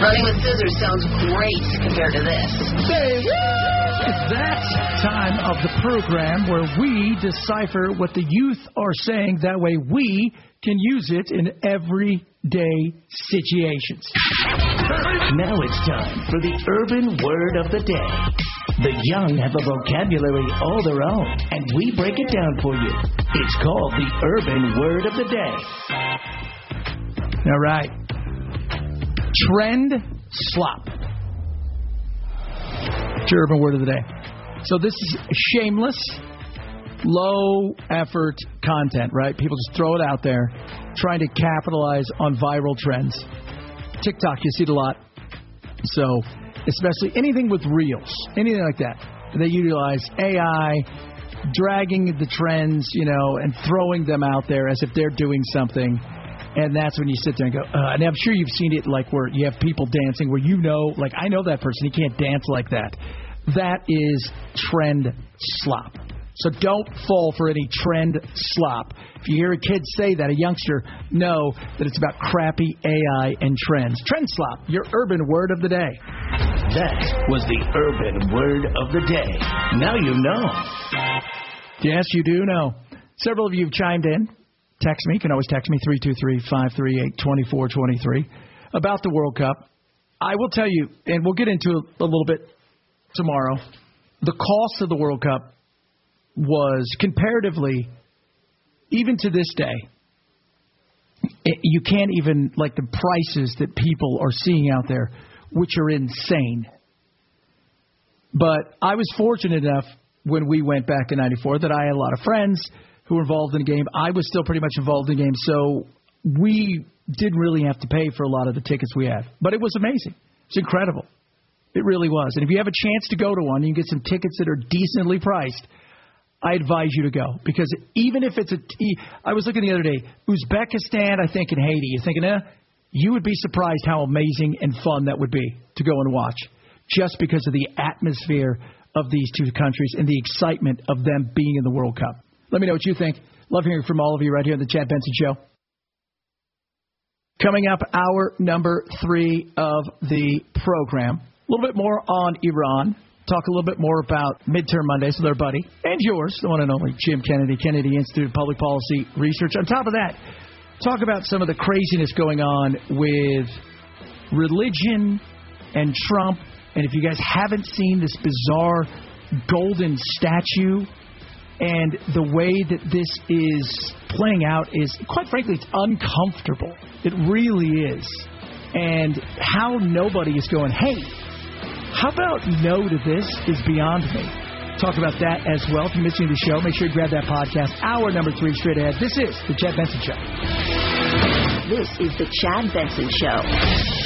Running with scissors sounds great compared to this. It's that time of the program where we decipher what the youth are saying. That way we can use it in everyday situations. Now it's time for the urban word of the day. The young have a vocabulary all their own, and we break it down for you. It's called the urban word of the day. All right. Trend slop. It's your urban word of the day. So this is shameless, low-effort content, right? People just throw it out there, trying to capitalize on viral trends. TikTok, you see it a lot. So, especially anything with reels, anything like that. They utilize AI, dragging the trends, and throwing them out there as if they're doing something. And that's when you sit there and go, and I'm sure you've seen it like where you have people dancing where like, I know that person, he can't dance like that. That is trend slop. So don't fall for any trend slop. If you hear a kid say that, a youngster, know that it's about crappy AI and trends. Trend slop, your urban word of the day. That was the urban word of the day. Now you know. Yes, you do know. Several of you have chimed in. Text me. You can always text me, 323-538-2423, about the World Cup. I will tell you, and we'll get into it a little bit tomorrow, the cost of the World Cup was comparatively, even to this day, you can't even, like the prices that people are seeing out there, which are insane. But I was fortunate enough when we went back in 94 that I had a lot of friends who were involved in the game. I was still pretty much involved in the game, so we didn't really have to pay for a lot of the tickets we had. But it was amazing. It's incredible. It really was. And if you have a chance to go to one, you can get some tickets that are decently priced, I advise you to go. Because even if it's I was looking the other day, Uzbekistan, I think, and Haiti. You're thinking, you would be surprised how amazing and fun that would be to go and watch. Just because of the atmosphere of these two countries and the excitement of them being in the World Cup. Let me know what you think. Love hearing from all of you right here on the Chad Benson Show. Coming up, hour number 3 of the program. A little bit more on Iran. Talk a little bit more about Midterm Mondays with our buddy, and yours, the one and only Jim Kennedy, Kennedy Institute of Public Policy Research. On top of that, talk about some of the craziness going on with religion and Trump. And if you guys haven't seen this bizarre golden statue, and the way that this is playing out is, quite frankly, it's uncomfortable. It really is. And how nobody is going, hey, how about no to this is beyond me. Talk about that as well. If you're missing the show, make sure you grab that podcast. Hour number 3 straight ahead. This is The Chad Benson Show. This is The Chad Benson Show.